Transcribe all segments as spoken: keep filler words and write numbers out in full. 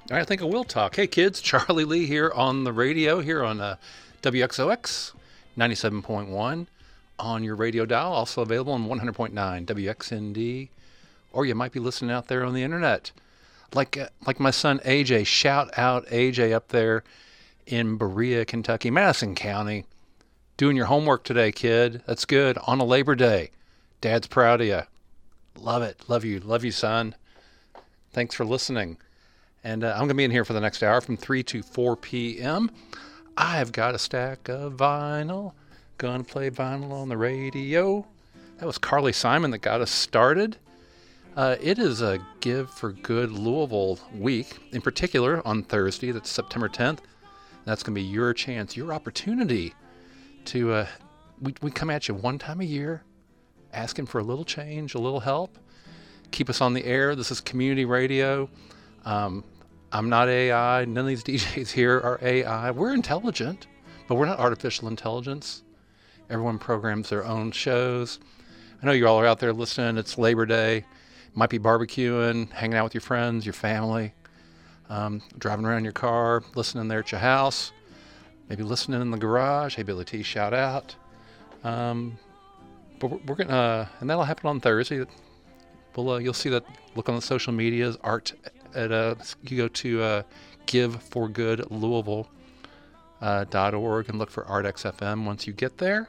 All right, I think I will talk. Hey, kids, Charlie Lee here on the radio here on uh, W X O X ninety-seven point one on your radio dial. Also available on one hundred point nine W X N D, or you might be listening out there on the internet. Like uh, like my son A J. Shout out A J up there in Berea, Kentucky, Madison County. Doing your homework today, kid. That's good. On a Labor Day. Dad's proud of you. Love it. Love you. Love you, son. Thanks for listening. And uh, I'm going to be in here for the next hour from three to four p.m. I've got a stack of vinyl. Gonna play vinyl on the radio. That was Carly Simon that got us started. Uh, it is a Give for Good Louisville week. In particular, on Thursday, that's September tenth. That's going to be your chance, your opportunity to, uh, we, we come at you one time a year, asking for a little change, a little help. Keep us on the air. This is community radio. Um, I'm not A I. None of these D Js here are A I. We're intelligent, but we're not artificial intelligence. Everyone programs their own shows. I know you all are out there listening. It's Labor Day. Might be barbecuing, hanging out with your friends, your family, um, driving around your car, listening there at your house, maybe listening in the garage. Hey, Billy T, shout out. Um, but we're, we're gonna, uh, and that'll happen on Thursday. Well, uh, you'll see that. Look on the social medias. Art at uh, you go to uh, give for good louisville dot org and look for Art X F M once you get there.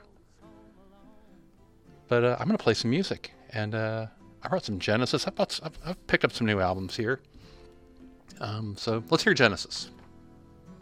But uh, I'm gonna play some music, and uh, I brought some Genesis. I've, got, I've, I've picked up some new albums here. Um, so let's hear Genesis.